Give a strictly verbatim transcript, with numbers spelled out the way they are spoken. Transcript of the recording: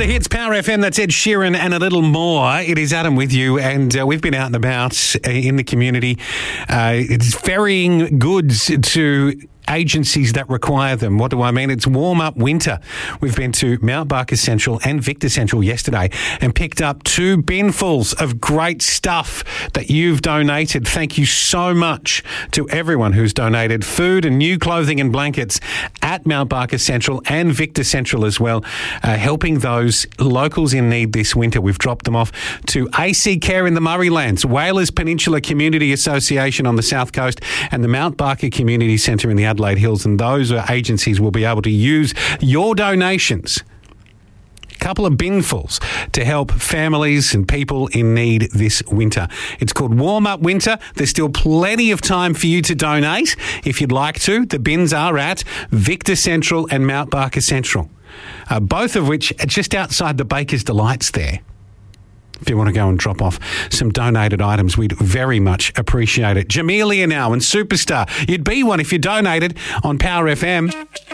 the hits, Power F M, that's Ed Sheeran and a little more. It is Adam with you, and uh, we've been out and about uh, in the community. Uh, it's ferrying goods to agencies that require them. What do I mean? It's warm-up winter. We've been to Mount Barker Central and Victor Central yesterday and picked up two binfuls of great stuff that you've donated. Thank you so much to everyone who's donated food and new clothing and blankets at Mount Barker Central and Victor Central as well, uh, helping those locals in need this winter. We've dropped them off to A C Care in the Murraylands, Whalers Peninsula Community Association on the South Coast, and the Mount Barker Community Centre in the Adelaide Hills, and those agencies will be able to use your donations, a couple of binfuls, to help families and people in need this winter. It's called Warm Up Winter. There's still plenty of time for you to donate if you'd like to. The bins are at Victor Central and Mount Barker Central, uh, both of which are just outside the Baker's Delights there. If you want to go and drop off some donated items, we'd very much appreciate it. Jamelia now and Superstar. You'd be one if you donated on Power F M.